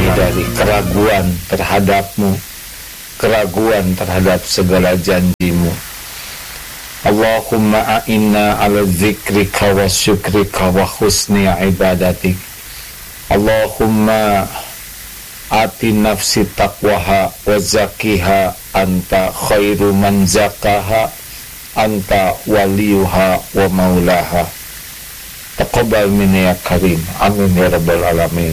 dari keraguan terhadap-Mu, keraguan terhadap segala janji-Mu. Allahumma a'inna ala zikrika wa syukrika wa husni ibadatik. Allahumma ati nafsi taqwaha wa zakiha anta khairu man zakaha anta waliyuha wa maulaha. Taqabbal minni ya karim. Amin ya rabbal alamin.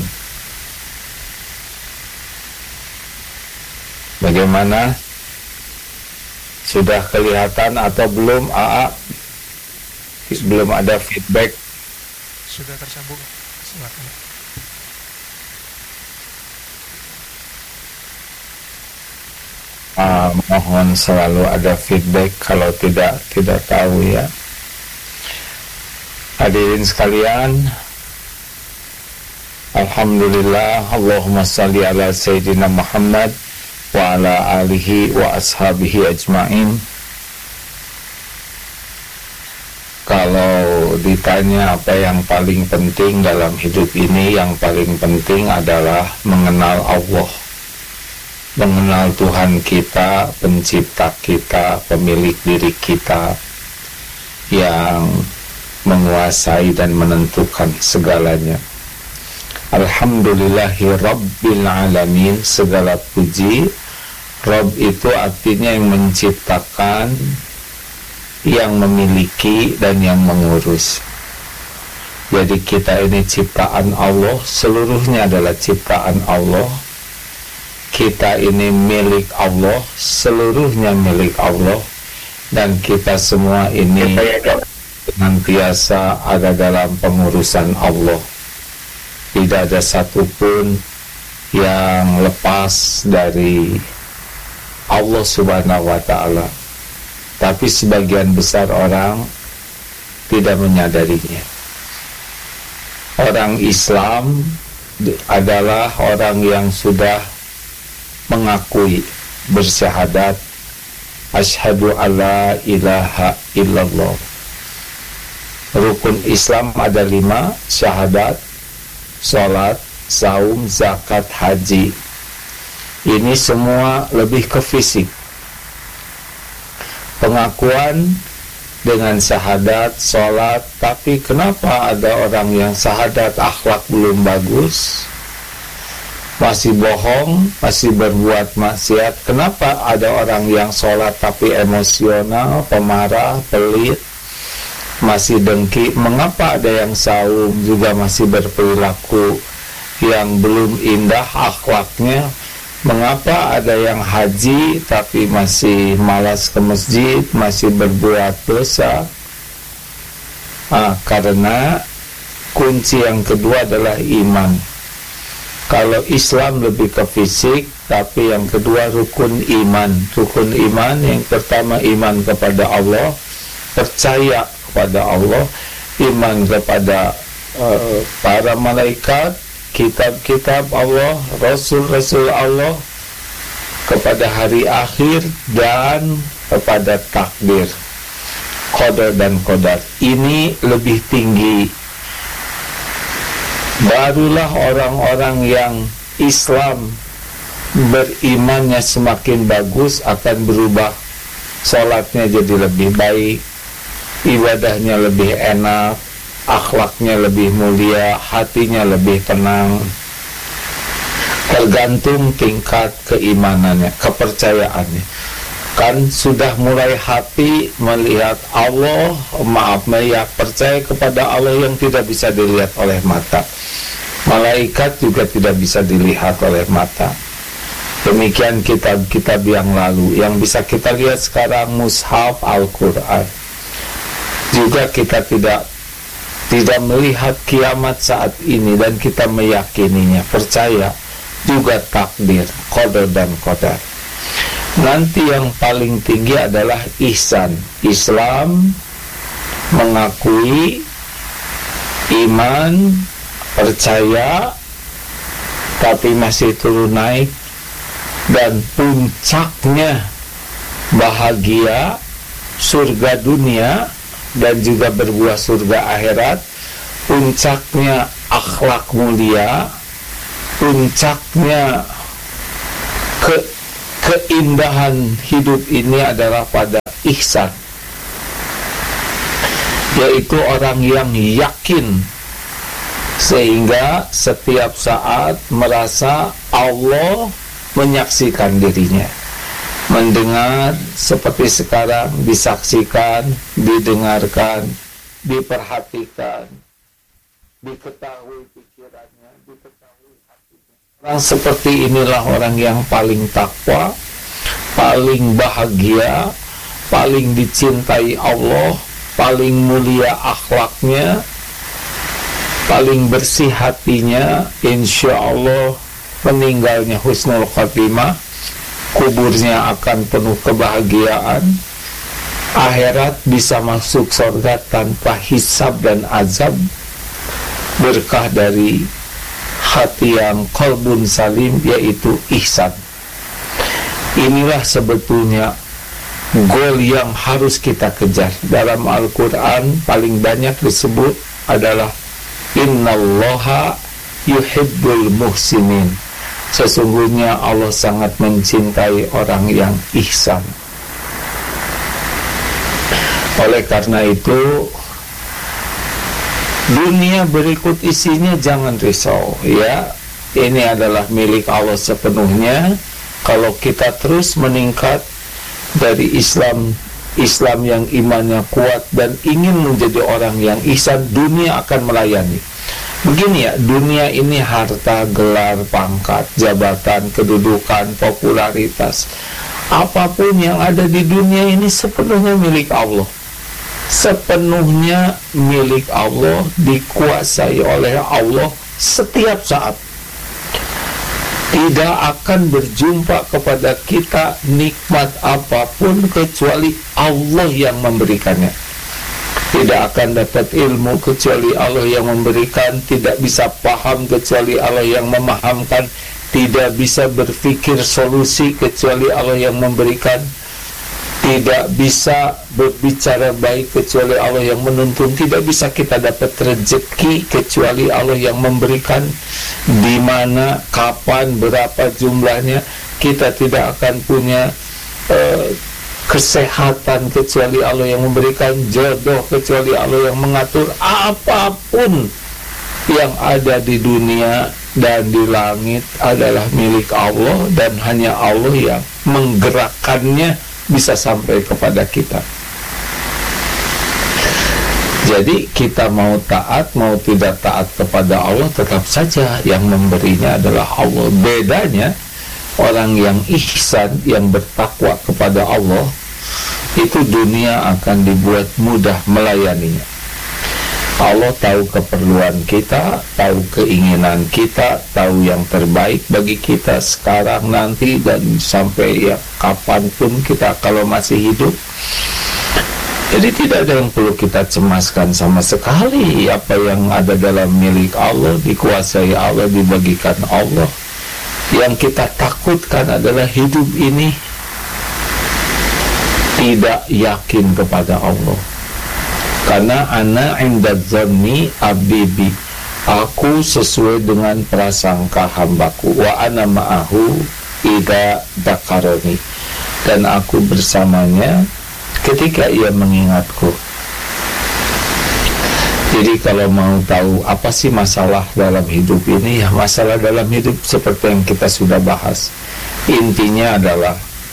Bagaimana? Sudah kelihatan atau belum, AA? Belum ada feedback? Sudah tersambung. Silakan. Mohon selalu ada feedback, kalau tidak tahu ya. Hadirin sekalian, alhamdulillah, Allahumma salli ala Sayyidina Muhammad wa ala alihi wa ashabihi ajma'in. Kalau ditanya apa yang paling penting dalam hidup ini, yang paling penting adalah mengenal Allah, mengenal Tuhan kita, pencipta kita, pemilik diri kita, yang menguasai dan menentukan segalanya. Alhamdulillahi Rabbil Alamin. Segala puji. Rabb itu artinya yang menciptakan, yang memiliki, dan yang mengurus. Jadi kita ini ciptaan Allah, seluruhnya adalah ciptaan Allah. Kita ini milik Allah, seluruhnya milik Allah. Dan kita semua ini senantiasa ada dalam pengurusan Allah. Tidak ada satupun yang lepas dari Allah Subhanahu wa ta'ala. Tapi sebagian besar orang tidak menyadarinya. Orang Islam adalah orang yang sudah mengakui, bersyahadat asyhadu alla ilaha illallah. Rukun Islam ada 5, syahadat, sholat, saum, zakat, haji. Ini semua lebih ke fisik. Pengakuan dengan syahadat, sholat, tapi kenapa ada orang yang syahadat akhlak belum bagus, masih bohong, masih berbuat maksiat? Kenapa ada orang yang sholat tapi emosional, pemarah, pelit, masih dengki? Mengapa ada yang saum juga masih berperilaku yang belum indah akhlaknya? Mengapa ada yang haji tapi masih malas ke masjid, masih berbuat dosa? Karena kunci yang kedua adalah iman. Kalau Islam lebih ke fisik, tapi yang kedua rukun iman. Rukun iman yang pertama iman kepada Allah, percaya kepada Allah, iman kepada para malaikat, kitab-kitab Allah, rasul-rasul Allah, kepada hari akhir, dan kepada takdir, qadar dan qadar. Ini lebih tinggi. Barulah orang-orang yang Islam berimannya semakin bagus akan berubah. Salatnya jadi lebih baik, ibadahnya lebih enak, akhlaknya lebih mulia, hatinya lebih tenang. Tergantung tingkat keimanannya, kepercayaannya. Kan sudah mulai hati melihat Allah, melihat, percaya kepada Allah yang tidak bisa dilihat oleh mata. Malaikat juga tidak bisa dilihat oleh mata. Demikian kitab-kitab yang lalu. Yang bisa kita lihat sekarang mushaf Al-Quran. Juga kita tidak melihat kiamat saat ini, dan kita meyakininya, percaya. Juga takdir, qadar dan qadar. Nanti yang paling tinggi adalah ihsan. Islam mengakui, iman, percaya, tapi masih turun naik. Dan puncaknya bahagia, surga dunia, dan juga berbuah surga akhirat. Puncaknya akhlak mulia, puncaknya keindahan hidup ini adalah pada ihsan, yaitu orang yang yakin sehingga setiap saat merasa Allah menyaksikan dirinya, mendengar seperti sekarang, disaksikan, didengarkan, diperhatikan, diketahui pikirannya, diketahui hatinya. Orang seperti inilah orang yang paling takwa, paling bahagia, paling dicintai Allah, paling mulia akhlaknya, paling bersih hatinya. Insya Allah meninggalnya husnul khatimah, kuburnya akan penuh kebahagiaan, akhirat bisa masuk surga tanpa hisab dan azab, berkah dari hati yang qalbun salim, yaitu ihsan. Inilah sebetulnya goal yang harus kita kejar. Dalam Al-Quran paling banyak disebut adalah innallaha yuhibbul muhsinin. Sesungguhnya Allah sangat mencintai orang yang ihsan. Oleh karena itu, dunia berikut isinya jangan risau, ya. Ini adalah milik Allah sepenuhnya. Kalau kita terus meningkat dari Islam yang imannya kuat dan ingin menjadi orang yang ihsan, dunia akan melayani. Begini ya, dunia ini harta, gelar, pangkat, jabatan, kedudukan, popularitas, apapun yang ada di dunia ini sepenuhnya milik Allah. Sepenuhnya milik Allah, dikuasai oleh Allah setiap saat. Tidak akan berjumpa kepada kita nikmat apapun kecuali Allah yang memberikannya. Tidak akan dapat ilmu kecuali Allah yang memberikan. Tidak bisa paham kecuali Allah yang memahamkan. Tidak bisa berpikir solusi kecuali Allah yang memberikan. Tidak bisa berbicara baik kecuali Allah yang menuntun. Tidak bisa kita dapat rezeki kecuali Allah yang memberikan. Di mana, kapan, berapa jumlahnya. Kita tidak akan punya kesehatan kecuali Allah yang memberikan, jodoh kecuali Allah yang mengatur. Apapun yang ada di dunia dan di langit adalah milik Allah, dan hanya Allah yang menggerakkannya bisa sampai kepada kita. Jadi kita mau taat, mau tidak taat kepada Allah, tetap saja yang memberinya adalah Allah. Bedanya, orang yang ihsan, yang bertakwa kepada Allah, itu dunia akan dibuat mudah melayaninya. Allah tahu keperluan kita, tahu keinginan kita, tahu yang terbaik bagi kita sekarang, nanti, dan sampai ya kapanpun kita kalau masih hidup. Jadi tidak ada yang perlu kita cemaskan sama sekali. Apa yang ada dalam milik Allah, dikuasai Allah, dibagikan Allah. Yang kita takutkan adalah hidup ini tidak yakin kepada Allah. Karena ana inda dzanni abdi, aku sesuai dengan prasangka hambaku. Wa ana ma'ahu idza dzakaroni, dan aku bersamanya ketika ia mengingatku. Jadi kalau mau tahu apa sih masalah dalam hidup ini, ya masalah dalam hidup seperti yang kita sudah bahas. Intinya adalah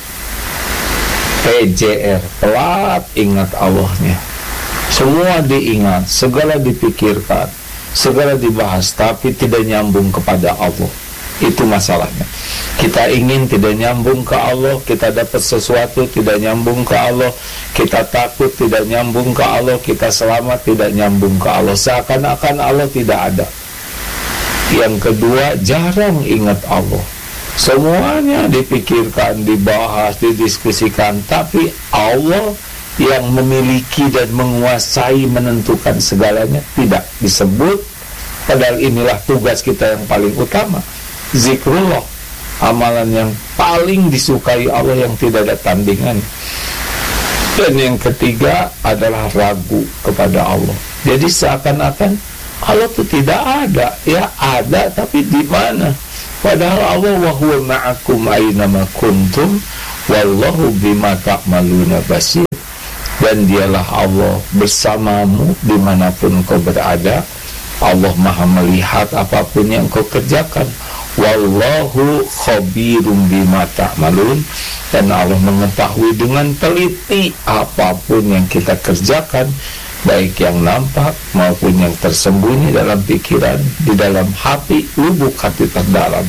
PJR, pelat ingat Allahnya. Semua diingat, segala dipikirkan, segala dibahas, tapi tidak nyambung kepada Allah. Itu masalahnya. Kita ingin tidak nyambung ke Allah, kita dapat sesuatu tidak nyambung ke Allah, kita takut tidak nyambung ke Allah, kita selamat tidak nyambung ke Allah, seakan-akan Allah tidak ada. Yang kedua, jarang ingat Allah. Semuanya dipikirkan, dibahas, didiskusikan, tapi Allah yang memiliki dan menguasai, menentukan segalanya tidak disebut. Padahal inilah tugas kita yang paling utama, zikrullah, amalan yang paling disukai Allah yang tidak ada tandingan. Dan yang ketiga adalah ragu kepada Allah. Jadi seakan-akan Allah itu tidak ada. Ya ada, tapi di mana? Padahal Allah wa huwa ma'akum aynama kuntum wallahu bima ta'maluna basir. Dan dialah Allah bersamamu dimanapun kau berada. Allah maha melihat apapun yang kau kerjakan. Wallahu khabirum bima ta'malun. Dan Allah mengetahui dengan teliti apapun yang kita kerjakan, baik yang nampak maupun yang tersembunyi dalam pikiran, di dalam hati, lubuk hati terdalam.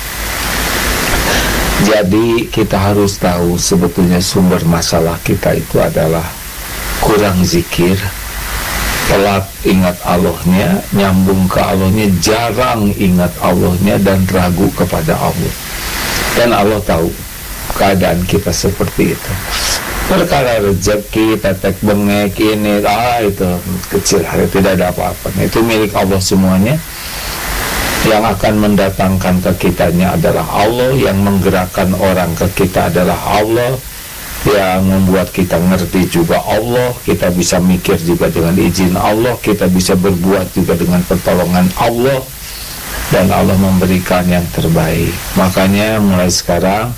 Jadi kita harus tahu sebetulnya sumber masalah kita itu adalah kurang zikir, telat ingat Allahnya, nyambung ke Allahnya, jarang ingat Allahnya, dan ragu kepada Allah. Dan Allah tahu keadaan kita seperti itu. Perkara rezeki, tetek bengek ini, itu kecil, tidak ada apa-apa. Itu milik Allah semuanya. Yang akan mendatangkan ke kitanya adalah Allah. Yang menggerakkan orang ke kita adalah Allah. Yang membuat kita ngerti juga Allah. Kita bisa mikir juga dengan izin Allah. Kita bisa berbuat juga dengan pertolongan Allah. Dan Allah memberikan yang terbaik. Makanya mulai sekarang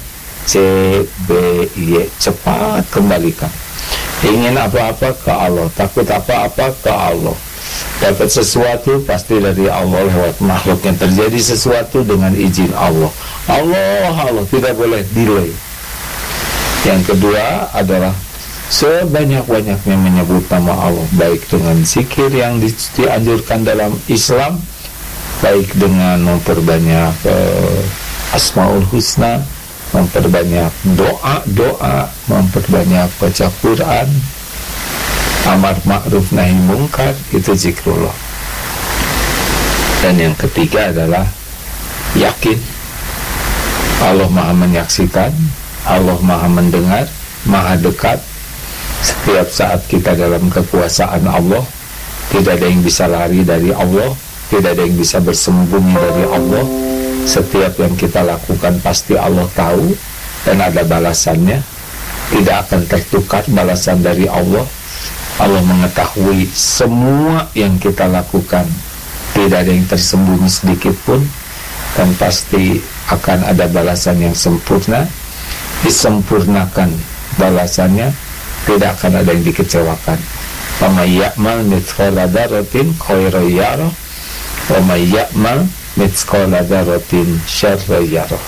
CBY, cepat kembalikan. Ingin apa-apa ke Allah, takut apa-apa ke Allah. Dapat sesuatu pasti dari Allah lewat makhluk. Yang terjadi sesuatu dengan izin Allah. Allah tidak boleh delay. Yang kedua adalah sebanyak-banyaknya menyebut nama Allah, baik dengan zikir yang dianjurkan dalam Islam, baik dengan memperbanyak Asmaul Husna, memperbanyak doa-doa, memperbanyak baca Quran, amar ma'ruf nahi mungkar, itu zikrullah. Dan yang ketiga adalah yakin Allah maha menyaksikan, Allah maha mendengar, maha dekat. Setiap saat kita dalam kekuasaan Allah, tidak ada yang bisa lari dari Allah, tidak ada yang bisa bersembunyi dari Allah. Setiap yang kita lakukan pasti Allah tahu dan ada balasannya. Tidak akan tertukar balasan dari Allah. Allah mengetahui semua yang kita lakukan, tidak ada yang tersembunyi sedikit pun, dan pasti akan ada balasan yang sempurna. Disempurnakan balasannya, tidak akan ada yang dikecewakan. Wa may ya'mal mithqala dzarratin khairan yarah wa may ya'mal mithqala dzarratin syarran yarah.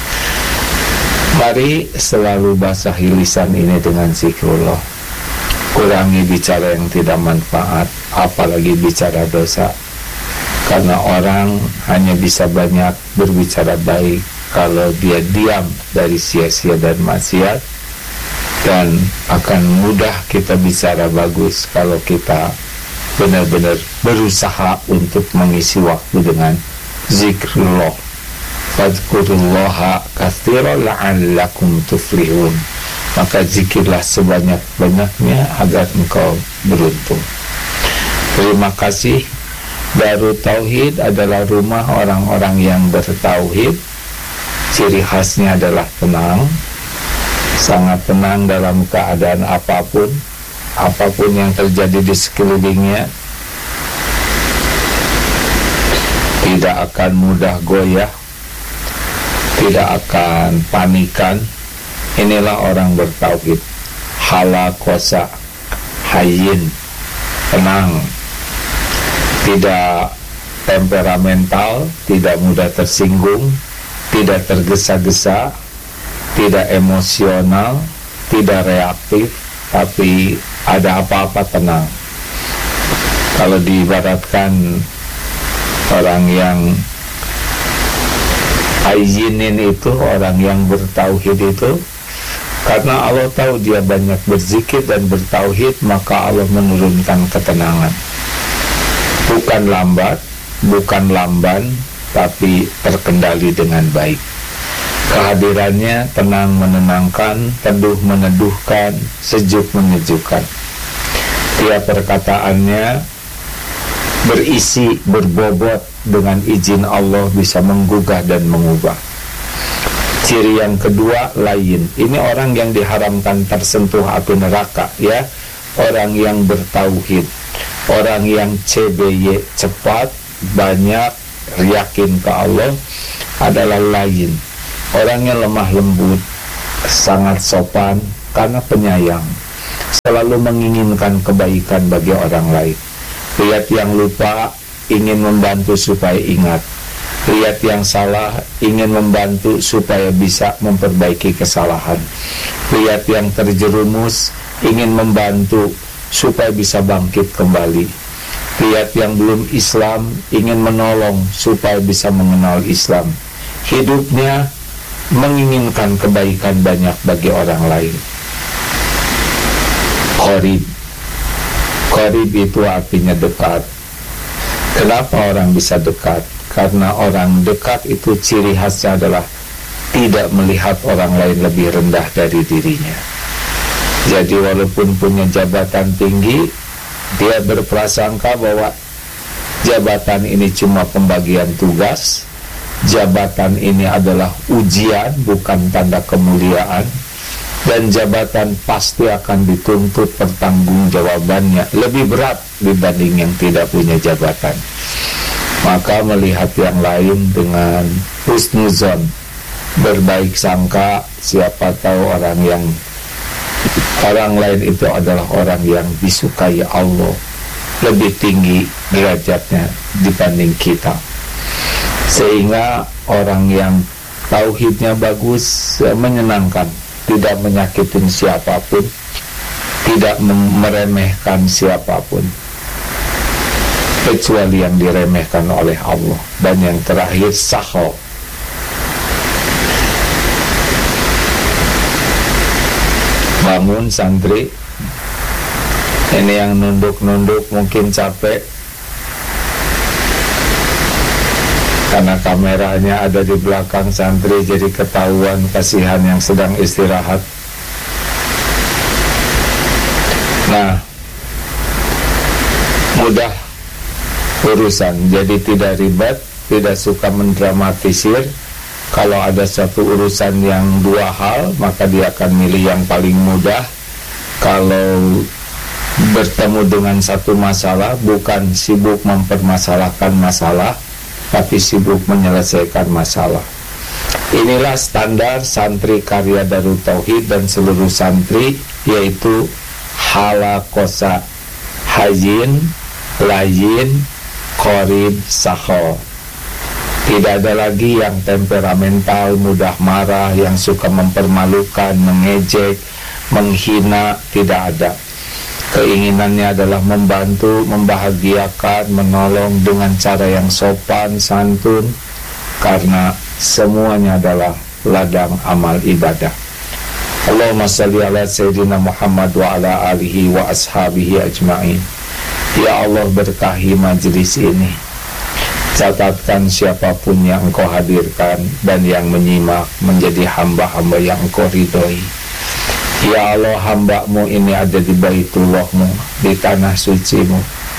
Mari selalu basahi lisan ini dengan zikrullah. Kurangi bicara yang tidak manfaat, apalagi bicara dosa. Karena orang hanya bisa banyak berbicara baik kalau dia diam dari sia-sia dan maksiat, dan akan mudah kita bicara bagus kalau kita benar-benar berusaha untuk mengisi waktu dengan zikrullah. Fadhkurullaha katsiran la'allakum tuflihun. Maka zikirlah sebanyak-banyaknya agar engkau beruntung. Terima kasih. Darut Tauhid adalah rumah orang-orang yang bertauhid. Ciri khasnya adalah tenang, sangat tenang dalam keadaan apapun yang terjadi di sekelilingnya. Tidak akan mudah goyah, tidak akan panikan. Inilah orang bertauhid. Halakosa, hayyin, tenang, tidak temperamental, tidak mudah tersinggung, tidak tergesa-gesa, tidak emosional, tidak reaktif, tapi ada apa-apa tenang. Kalau diibaratkan orang yang hayyinin itu, orang yang bertauhid itu, karena Allah tahu dia banyak berzikir dan bertauhid, maka Allah menurunkan ketenangan. Bukan lambat, bukan lamban, tapi terkendali dengan baik. Kehadirannya tenang menenangkan, teduh meneduhkan, sejuk menyejukkan. Tiap perkataannya berisi, berbobot, dengan izin Allah bisa menggugah dan mengubah. Ciri yang kedua, lain. Ini orang yang diharamkan tersentuh api neraka, ya. Orang yang bertauhid, orang yang CBY, cepat, banyak, yakin ke Allah, adalah layin, orangnya lemah lembut, sangat sopan karena penyayang, selalu menginginkan kebaikan bagi orang lain. Lihat yang lupa, ingin membantu supaya ingat. Lihat yang salah, ingin membantu supaya bisa memperbaiki kesalahan. Lihat yang terjerumus, ingin membantu supaya bisa bangkit kembali. Lihat yang belum Islam, ingin menolong supaya bisa mengenal Islam. Hidupnya menginginkan kebaikan banyak bagi orang lain. Qarib. Qarib itu artinya dekat. Kenapa orang bisa dekat? Karena orang dekat itu ciri khasnya adalah tidak melihat orang lain lebih rendah dari dirinya. Jadi walaupun punya jabatan tinggi, dia berprasangka bahwa jabatan ini cuma pembagian tugas, jabatan ini adalah ujian, bukan tanda kemuliaan, dan jabatan pasti akan dituntut pertanggungjawabannya lebih berat dibanding yang tidak punya jabatan. Maka melihat yang lain dengan husnuzon, berbaik sangka, siapa tahu orang lain itu adalah orang yang disukai Allah, lebih tinggi derajatnya dibanding kita. Sehingga orang yang tauhidnya bagus, menyenangkan, tidak menyakitin siapapun, tidak meremehkan siapapun, kecuali yang diremehkan oleh Allah. Dan yang terakhir, sakho. Bangun santri, ini yang nunduk-nunduk mungkin capek karena kameranya ada di belakang santri, jadi ketahuan kasihan yang sedang istirahat. Nah, mudah urusan, jadi tidak ribet, tidak suka mendramatisir. Kalau ada satu urusan yang dua hal, maka dia akan milih yang paling mudah. Kalau bertemu dengan satu masalah, bukan sibuk mempermasalahkan masalah, tapi sibuk menyelesaikan masalah. Inilah standar santri karya Darut Tauhid dan seluruh santri, yaitu halakosa, hayin, layin, qarib, sakho. Tidak ada lagi yang temperamental, mudah marah, yang suka mempermalukan, mengejek, menghina, tidak ada. Keinginannya adalah membantu, membahagiakan, menolong dengan cara yang sopan, santun, karena semuanya adalah ladang amal ibadah. Allahumma salli ala Sayyidina Muhammad wa ala alihi wa ashabihi ajma'in. Ya Allah, berkahi majlis ini. Catatkan siapapun yang Engkau hadirkan dan yang menyimak menjadi hamba-hamba yang Engkau ridhoi. Ya Allah, hamba-Mu ini ada di Baitullah-Mu, di tanah suci-Mu.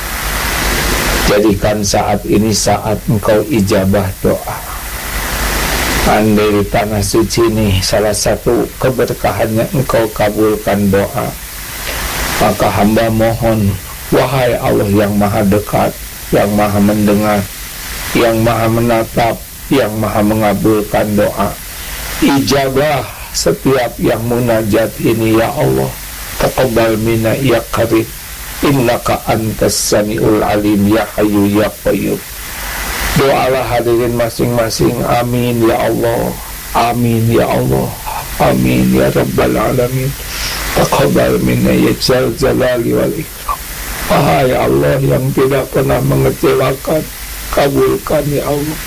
Jadikan saat ini saat Engkau ijabah doa. Andai di tanah suci ini salah satu keberkahannya Engkau kabulkan doa, maka hamba mohon, wahai Allah yang maha dekat, yang maha mendengar, yang maha menatap, yang maha mengabulkan doa, ijabah setiap yang munajat ini ya Allah. Taqabbal minna ya Karim, innaka antas sami'ul alim ya Hayyu ya Qayyum. Doalah hadirin masing-masing. Amin ya Allah, amin ya Allah, amin ya Rabbal Alamin. Taqabbal minna ya Jal Jalali wal Ikram. Wahai Allah yang tidak pernah mengecewakan, kabulkan ya Allah,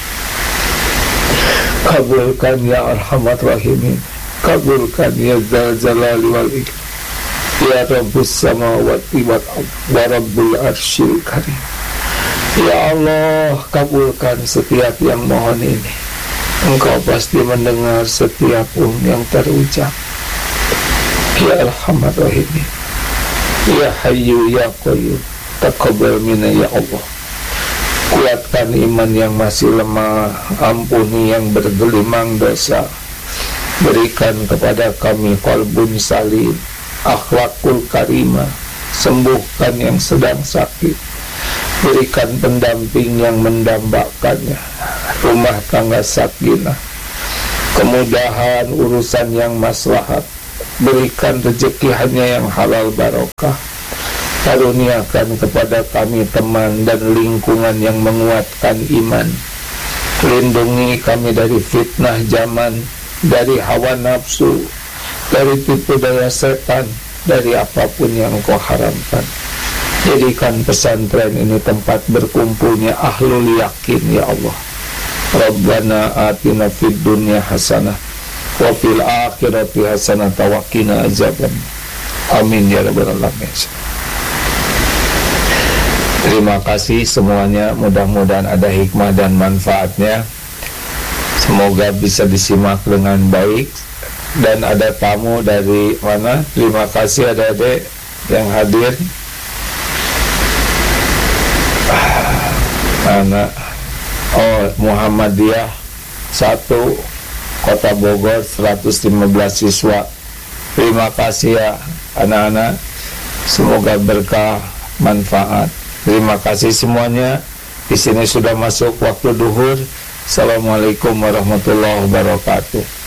kabulkan ya Arhamar Rahimin, kabulkan ya Dzal Jalali wal Ikram, ya Rabbus Samawati wal Ardh wa Rabbul Arsyil Karim. Ya Allah, kabulkan setiap yang mohon ini. Engkau pasti mendengar setiap yang terucap. Ya Arhamar Rahimin, ya Hayyu ya Qayyum, taqabbal minna ya Allah. Kuatkan iman yang masih lemah, ampuni yang bergelimang dosa, berikan kepada kami qalbun salim, akhlakul karimah, sembuhkan yang sedang sakit, berikan pendamping yang mendambakannya, rumah tangga sakinah, kemudahan urusan yang maslahat, berikan rezeki hanya yang halal barokah, karuniakan kepada kami teman dan lingkungan yang menguatkan iman, lindungi kami dari fitnah zaman, dari hawa nafsu, dari tipu daya setan, dari apapun yang Engkau haramkan. Jadikan pesantren ini tempat berkumpulnya ahlul yakin, ya Allah. Rabbana atina fid dunya hasanah wa fil akhirati hasanah wa qina azaban. Amin ya rabbal alamin. Terima kasih semuanya, mudah-mudahan ada hikmah dan manfaatnya. Semoga bisa disimak dengan baik. Dan ada tamu dari mana? Terima kasih adik-adik yang hadir. Anak Muhammadiyah 1 Kota Bogor 115 siswa. Terima kasih ya anak-anak, semoga berkah manfaat. Terima kasih semuanya. Di sini sudah masuk waktu duhur. Assalamualaikum warahmatullahi wabarakatuh.